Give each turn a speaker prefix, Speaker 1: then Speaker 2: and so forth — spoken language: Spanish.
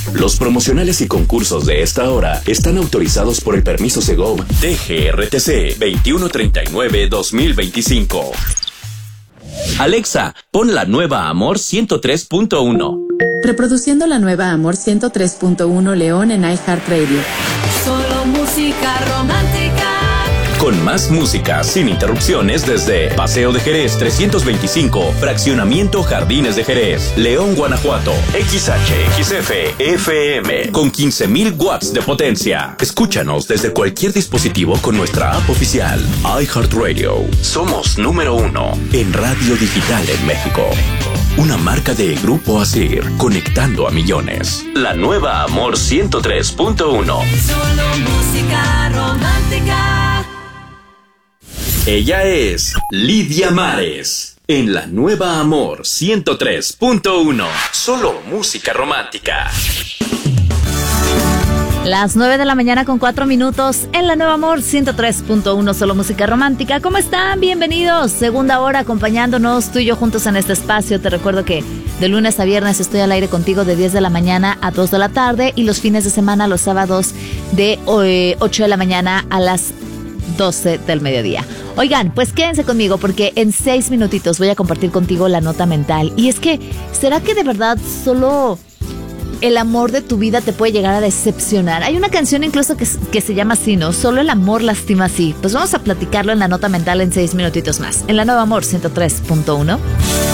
Speaker 1: Los promocionales y concursos de esta hora están autorizados por el permiso Segov DGRTC 2139-2025. Alexa, pon la nueva Amor 103.1.
Speaker 2: Reproduciendo la nueva Amor 103.1 León en iHeartRadio.
Speaker 3: Solo música romántica.
Speaker 1: Con más música, sin interrupciones desde Paseo de Jerez 325, Fraccionamiento Jardines de Jerez, León, Guanajuato. XHXF FM con 15,000 watts de potencia. Escúchanos desde cualquier dispositivo con nuestra app oficial iHeartRadio. Somos número 1 en radio digital en México. Una marca de Grupo Asir, conectando a millones. La nueva Amor 103.1.
Speaker 3: Solo música romántica.
Speaker 1: Ella es Lidia Mares, en la nueva Amor 103.1. Solo música romántica.
Speaker 4: Las 9 de la mañana con 4 minutos en la nueva Amor 103.1, solo música romántica. ¿Cómo están? Bienvenidos. Segunda hora acompañándonos tú y yo juntos en este espacio. Te recuerdo que de lunes a viernes estoy al aire contigo de 10 de la mañana a 2 de la tarde y los fines de semana, los sábados de 8 de la mañana a las 12 del mediodía. Oigan, pues quédense conmigo porque en 6 minutitos voy a compartir contigo la nota mental. Y es que, ¿será que de verdad solo el amor de tu vida te puede llegar a decepcionar? Hay una canción incluso que se llama así, ¿no? Solo el amor lastima así. Pues vamos a platicarlo en la nota mental en 6 minutitos más. En la nueva Amor 103.1.